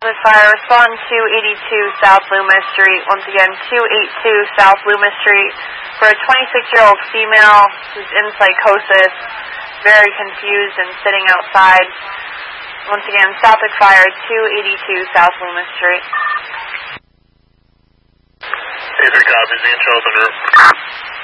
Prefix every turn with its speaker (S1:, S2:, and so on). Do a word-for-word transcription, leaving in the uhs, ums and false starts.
S1: Fire, respond two eighty-two South Loomis Street. Once again, two eighty-two South Loomis Street for a twenty-six-year-old female who's in psychosis, very confused and sitting outside. Once again, Southwick Fire, two eighty-two South Loomis Street.
S2: A three copies, Ian Charles on route.